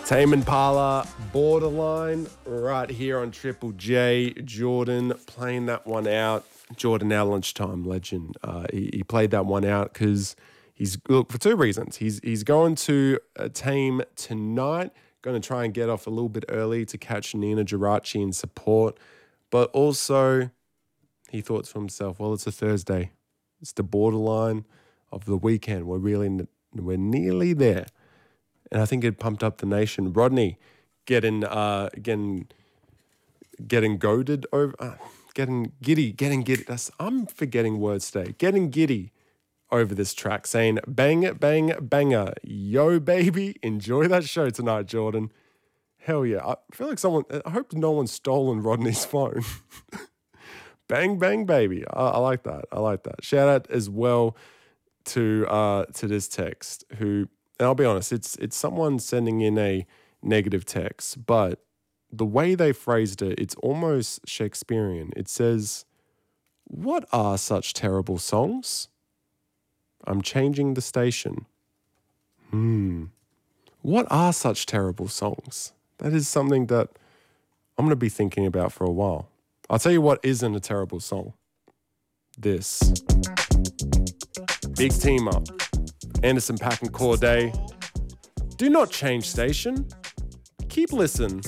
Tame Impala, Borderline, right here on Triple J. Jordan playing that one out. Jordan, our lunchtime legend. He played that one out because for two reasons. He's going to Tame tonight, going to try and get off a little bit early to catch Nina Geraci in support. But also, he thought to himself, well, it's a Thursday. It's the borderline of the weekend. We're nearly there. And I think it pumped up the nation. Rodney getting goaded over, getting giddy. I'm forgetting words today. Getting giddy over this track, saying bang it, bang, banger. Yo, baby, enjoy that show tonight, Jordan. Hell yeah. I feel like I hope no one's stolen Rodney's phone. Bang, bang, baby. I like that. Shout out as well to this text who, and I'll be honest, it's someone sending in a negative text, but the way they phrased it, it's almost Shakespearean. It says, "What are such terrible songs? I'm changing the station." What are such terrible songs? That is something that I'm going to be thinking about for a while. I'll tell you what isn't a terrible song. This. Big team up. Anderson .Paak and Corday. Do not change station. Keep listening.